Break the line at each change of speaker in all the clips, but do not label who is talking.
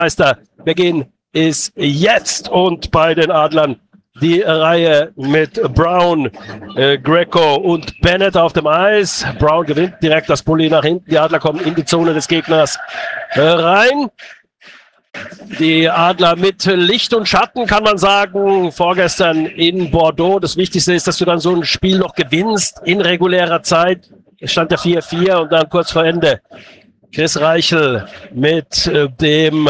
Beginn ist jetzt und bei den Adlern die Reihe mit Brown, Greco und Bennett auf dem Eis. Brown gewinnt direkt das Bully nach hinten. Die Adler kommen in die Zone des Gegners rein. Die Adler mit Licht und Schatten, kann man sagen, vorgestern in Bordeaux. Das Wichtigste ist, dass du dann so ein Spiel noch gewinnst in regulärer Zeit. Es stand ja 4-4 und dann kurz vor Ende Chris Reichel mit dem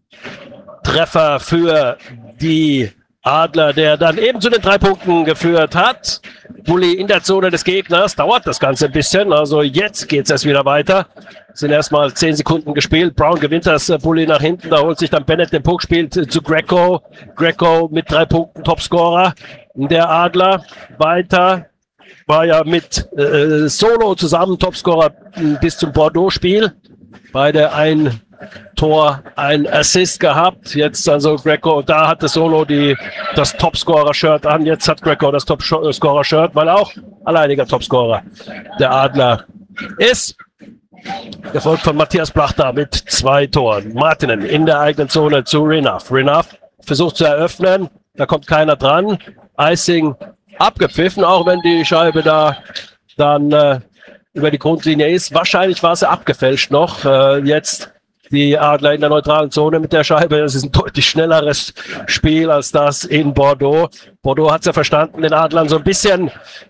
Treffer für die Adler, der dann eben zu den 3 Punkten geführt hat. Bully in der Zone des Gegners. Dauert das Ganze ein bisschen. Also jetzt geht es erst wieder weiter. Es sind erstmal 10 Sekunden gespielt. Brown gewinnt das Bully nach hinten. Da holt sich dann Bennett den Puck, spielt zu Greco. Greco mit 3 Punkten Topscorer der Adler. Weiter war ja mit Solo zusammen Topscorer bis zum Bordeaux-Spiel. Beide ein Tor, ein Assist gehabt. Jetzt also Greco, da hatte Solo das Topscorer-Shirt an. Jetzt hat Greco das Topscorer-Shirt, weil er auch alleiniger Topscorer der Adler ist. Gefolgt von Matthias Plachter mit 2 Toren. Martinen in der eigenen Zone zu Renouf. Renouf versucht zu eröffnen. Da kommt keiner dran. Icing abgepfiffen, auch wenn die Scheibe da dann über die Grundlinie ist. Wahrscheinlich war sie abgefälscht noch. Jetzt die Adler in der neutralen Zone mit der Scheibe. Das ist ein deutlich schnelleres Spiel als das in Bordeaux. Bordeaux hat es ja verstanden, den Adlern so ein bisschen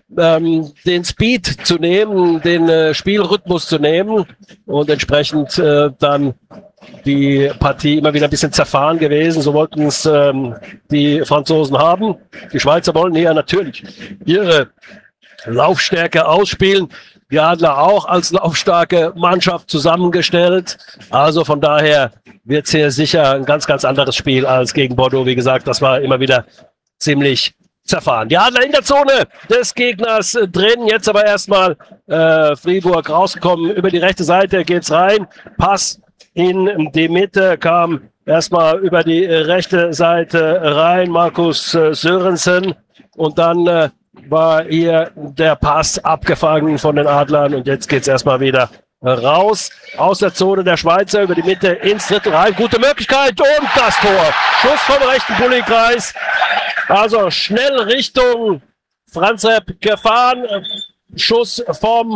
den Speed zu nehmen, den Spielrhythmus zu nehmen und entsprechend dann die Partie immer wieder ein bisschen zerfahren gewesen. So wollten es die Franzosen haben. Die Schweizer wollen hier natürlich ihre Laufstärke ausspielen. Die Adler auch als laufstarke Mannschaft zusammengestellt. Also von daher wird es hier sicher ein ganz, ganz anderes Spiel als gegen Bordeaux. Wie gesagt, das war immer wieder ziemlich zerfahren. Die Adler in der Zone des Gegners drin. Jetzt aber erstmal Fribourg rausgekommen. Über die rechte Seite geht's rein. Pass in die Mitte, kam erstmal über die rechte Seite rein. Markus Sörensen. Und dann war hier der Pass abgefangen von den Adlern und jetzt geht es erstmal wieder raus aus der Zone der Schweizer über die Mitte ins Drittel rein. Gute Möglichkeit und das Tor. Schuss vom rechten Bullykreis. Also schnell Richtung Franz Repp gefahren. Schuss vom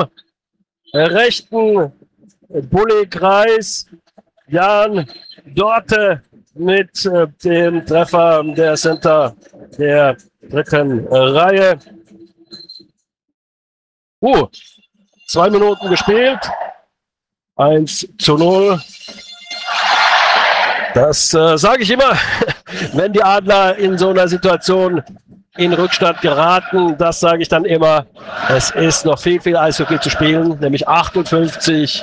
rechten Bullykreis. Jan Dorte mit dem Treffer der Center der dritten Reihe. 2 Minuten gespielt. 1:0. Das sage ich immer, wenn die Adler in so einer Situation in Rückstand geraten. Das sage ich dann immer. Es ist noch viel, viel Eishockey zu spielen, nämlich 58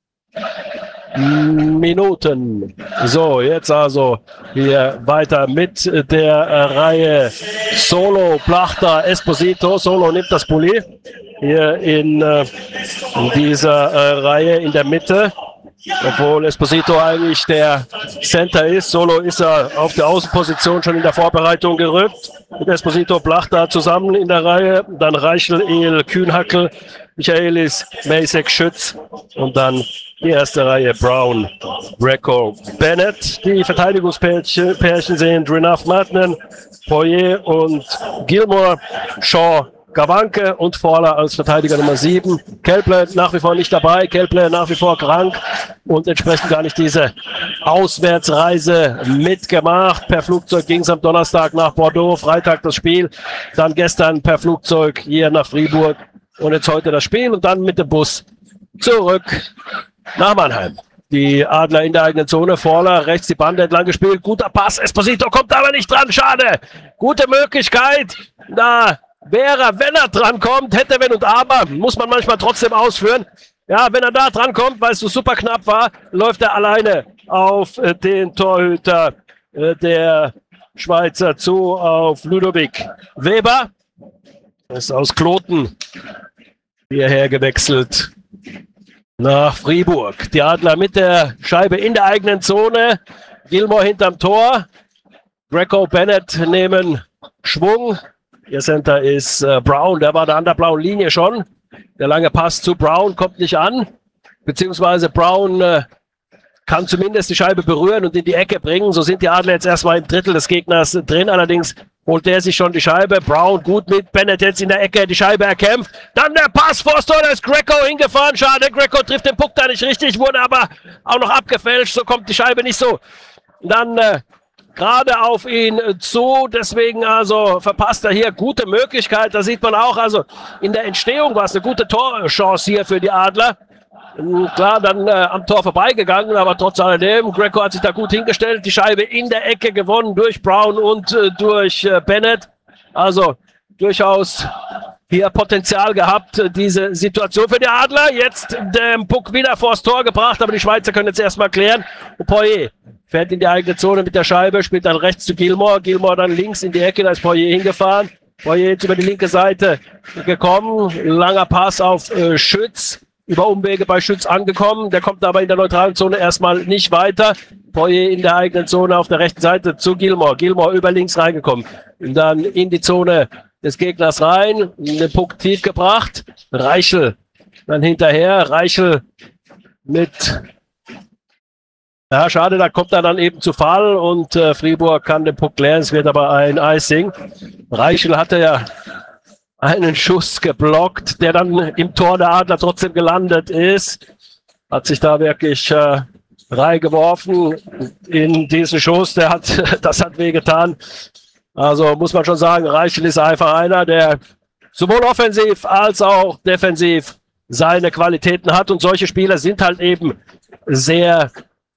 Minuten. So, jetzt also hier weiter mit der Reihe Solo, Plachter, Esposito. Solo nimmt das Bully hier in dieser Reihe in der Mitte. Obwohl Esposito eigentlich der Center ist. Solo ist er auf der Außenposition schon in der Vorbereitung gerückt. Mit Esposito, Plachter zusammen in der Reihe. Dann Reichel, Ehl, Kühnhackel, Michaelis, Masek, Schütz. Und dann die erste Reihe Brown, Greco, Bennett. Die Verteidigungspärchen sind Renouf, Martinen, Poirier und Gilmore, Shaw, Gawanke und Forler als Verteidiger Nummer 7. Kelple nach wie vor nicht dabei. Kelple nach wie vor krank und entsprechend gar nicht diese Auswärtsreise mitgemacht. Per Flugzeug ging es am Donnerstag nach Bordeaux, Freitag das Spiel, dann gestern per Flugzeug hier nach Fribourg und jetzt heute das Spiel und dann mit dem Bus zurück nach Mannheim. Die Adler in der eigenen Zone, Forler rechts die Bande entlang gespielt, guter Pass, Esposito kommt aber nicht dran, schade. Gute Möglichkeit, da wäre, wenn er dran kommt, hätte, wenn und aber, muss man manchmal trotzdem ausführen. Ja, wenn er da dran kommt, weil es so super knapp war, läuft er alleine auf den Torhüter der Schweizer zu, auf Ludovic Weber. Ist aus Kloten hierher gewechselt nach Fribourg. Die Adler mit der Scheibe in der eigenen Zone. Gilmore hinterm Tor. Greco, Bennett nehmen Schwung. Ihr Center ist Brown, der war da an der blauen Linie schon. Der lange Pass zu Brown kommt nicht an. Beziehungsweise Brown kann zumindest die Scheibe berühren und in die Ecke bringen. So sind die Adler jetzt erstmal im Drittel des Gegners drin. Allerdings holt der sich schon die Scheibe. Brown gut mit. Bennett jetzt in der Ecke die Scheibe erkämpft. Dann der Pass vor Tor, da ist Greco hingefahren. Schade, Greco trifft den Puck da nicht richtig, wurde aber auch noch abgefälscht. So kommt die Scheibe nicht so. Dann gerade auf ihn zu. Deswegen also verpasst er hier gute Möglichkeit. Da sieht man auch, also in der Entstehung war es eine gute Torchance hier für die Adler. Klar, dann am Tor vorbeigegangen, aber trotz alledem, Greco hat sich da gut hingestellt, die Scheibe in der Ecke gewonnen durch Brown und durch Bennett. Also durchaus hier Potenzial gehabt, diese Situation für die Adler. Jetzt den Puck wieder vors Tor gebracht, aber die Schweizer können jetzt erstmal klären. Poirier fährt in die eigene Zone mit der Scheibe, spielt dann rechts zu Gilmore. Gilmore dann links in die Ecke, da ist Poirier hingefahren. Poirier jetzt über die linke Seite gekommen, langer Pass auf Schütz. Über Umwege bei Schütz angekommen. Der kommt aber in der neutralen Zone erstmal nicht weiter. Poirier in der eigenen Zone auf der rechten Seite zu Gilmore. Gilmore über links reingekommen. Und dann in die Zone des Gegners rein. Den Puck tief gebracht. Reichel dann hinterher. Reichel mit... Ja, schade, da kommt er dann eben zu Fall und Fribourg kann den Puck klären. Es wird aber ein Icing. Reichel hatte ja einen Schuss geblockt, der dann im Tor der Adler trotzdem gelandet ist. Hat sich da wirklich reingeworfen in diesen Schuss. Das hat wehgetan. Also muss man schon sagen, Reichel ist einfach einer, der sowohl offensiv als auch defensiv seine Qualitäten hat. Und solche Spieler sind halt eben sehr,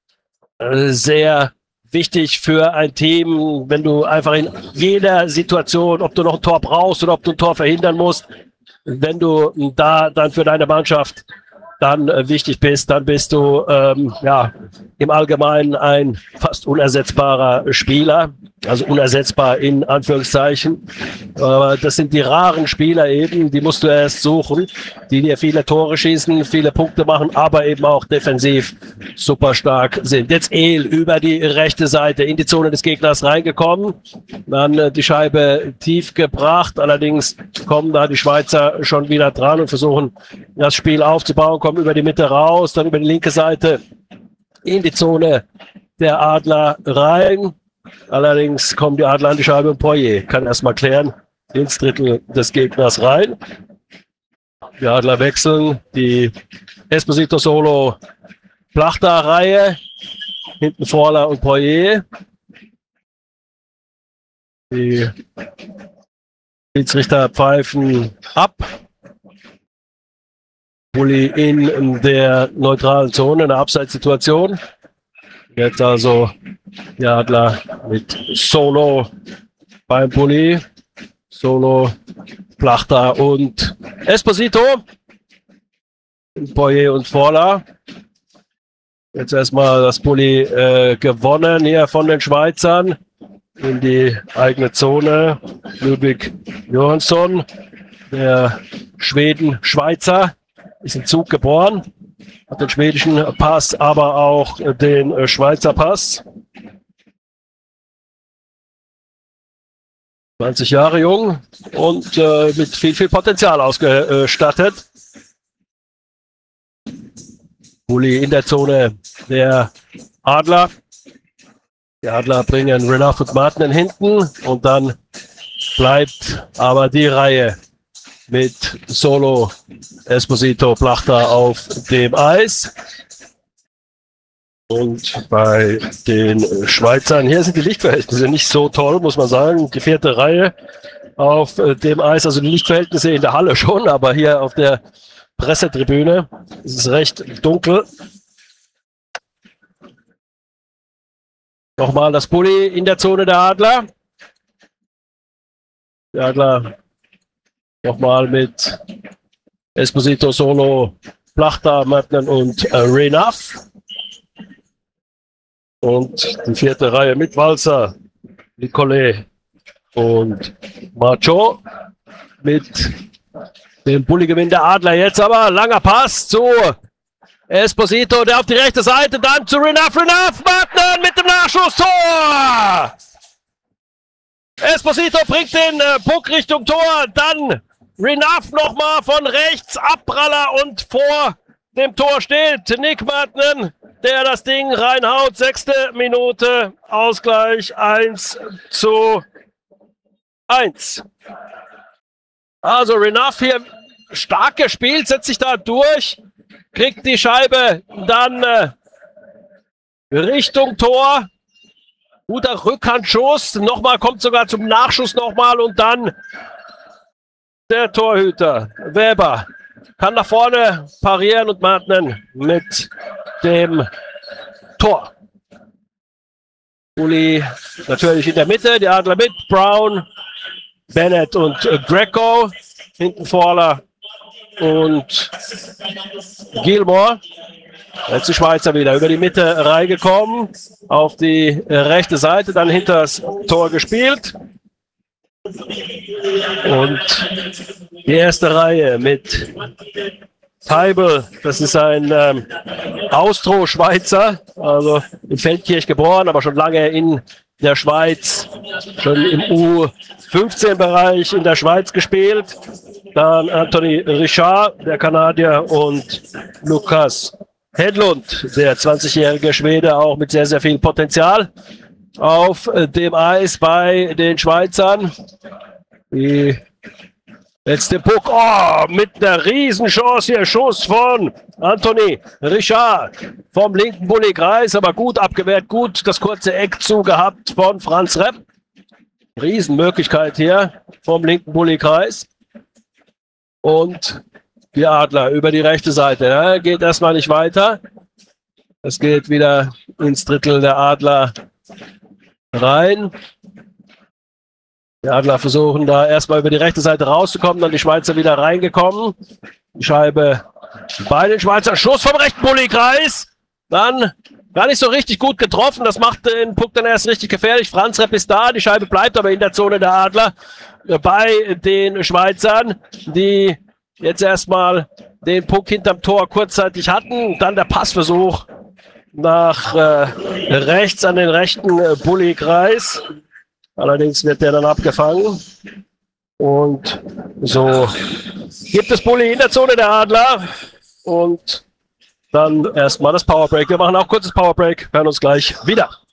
sehr wichtig für ein Team, wenn du einfach in jeder Situation, ob du noch ein Tor brauchst oder ob du ein Tor verhindern musst, wenn du da dann für deine Mannschaft dann wichtig bist, dann bist du ja im Allgemeinen ein fast unersetzbarer Spieler, also unersetzbar in Anführungszeichen. Aber das sind die raren Spieler eben, die musst du erst suchen, die dir viele Tore schießen, viele Punkte machen, aber eben auch defensiv super stark sind. Jetzt El über die rechte Seite in die Zone des Gegners reingekommen, dann die Scheibe tief gebracht, allerdings kommen da die Schweizer schon wieder dran und versuchen das Spiel aufzubauen, kommen über die Mitte raus, dann über die linke Seite in die Zone der Adler rein. Allerdings kommen die Adler an die Scheibe und Poirier kann erstmal klären ins Drittel des Gegners rein. Die Adler wechseln die Esposito Solo Plachter Reihe. Hinten Vorler und Poirier. Die Schiedsrichter pfeifen ab. Bulli in der neutralen Zone, in der Abseitssituation. Jetzt also die Adler mit Solo beim Bulli. Solo, Plachter und Esposito. Poirier und Vorler. Jetzt erstmal das Bulli gewonnen hier von den Schweizern in die eigene Zone. Ludwig Johansson, der Schweden-Schweizer, ist im Zug geboren, hat den schwedischen Pass, aber auch den Schweizer Pass. 20 Jahre jung und mit viel Potenzial ausgestattet. Bulli in der Zone der Adler. Die Adler bringen Renard und Martin hinten und dann bleibt aber die Reihe mit Solo, Esposito, Plachter auf dem Eis. Und bei den Schweizern, hier sind die Lichtverhältnisse nicht so toll, muss man sagen. Die vierte Reihe auf dem Eis, also die Lichtverhältnisse in der Halle schon, aber hier auf der Pressetribüne ist es recht dunkel. Nochmal das Bulli in der Zone der Adler. Die Adler nochmal mit Esposito, Solo, Plachter, Martin und Renard. Und die vierte Reihe mit Walser, Nicolet und Macho mit dem Bulli-Gewinn der Adler. Jetzt aber langer Pass zu Esposito, der auf die rechte Seite, dann zu Renard, Martin mit dem Nachschusstor! Esposito bringt den Puck Richtung Tor, dann Renard nochmal von rechts, Abpraller und vor dem Tor steht Nick Martin, der das Ding reinhaut. 6. Minute, Ausgleich 1:1. Also Renaf hier stark gespielt, setzt sich da durch, kriegt die Scheibe dann Richtung Tor. Guter Rückhandschuss, nochmal, kommt sogar zum Nachschuss nochmal und dann der Torhüter Weber kann nach vorne parieren und Martinen mit dem Tor. Bulli natürlich in der Mitte, die Adler mit Brown, Bennett und Greco, hinten Fowler und Gilmore. Jetzt die Schweizer wieder über die Mitte reingekommen, auf die rechte Seite, dann hinter das Tor gespielt. Und die erste Reihe mit Teibel, das ist ein Austro-Schweizer, also in Feldkirch geboren, aber schon lange in der Schweiz, schon im U15-Bereich in der Schweiz gespielt. Dann Anthony Richard, der Kanadier, und Lukas Hedlund, der 20-jährige Schwede, auch mit sehr, sehr viel Potenzial auf dem Eis bei den Schweizern. Die letzte Puck, mit einer Riesenchance hier, Schuss von Anthony Richard vom linken Bulli-Kreis, aber gut abgewehrt, gut das kurze Eck zugehabt von Franz Repp. Riesenmöglichkeit hier vom linken Bulli-Kreis. Und die Adler über die rechte Seite. Geht erstmal nicht weiter. Es geht wieder ins Drittel der Adler rein. Die Adler versuchen da erstmal über die rechte Seite rauszukommen, dann die Schweizer wieder reingekommen. Die Scheibe bei den Schweizer. Schuss vom rechten Bulli-Kreis. Dann gar nicht so richtig gut getroffen. Das macht den Puck dann erst richtig gefährlich. Franz Repp ist da. Die Scheibe bleibt aber in der Zone der Adler bei den Schweizern, die jetzt erstmal den Puck hinterm Tor kurzzeitig hatten. Dann der Passversuch nach rechts an den rechten Bulli-Kreis. Allerdings wird der dann abgefangen. Und so gibt es Bulli in der Zone der Adler. Und dann erstmal das Powerbreak. Wir machen auch kurzes Powerbreak. Hören uns gleich wieder.